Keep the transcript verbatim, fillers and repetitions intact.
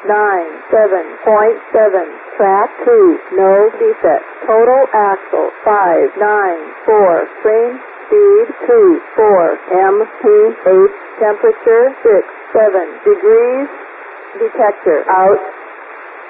nine seven point seven. Track two, no defects. Total axle five nine four. Frame speed two four. M P H temperature six seven degrees. Detector out.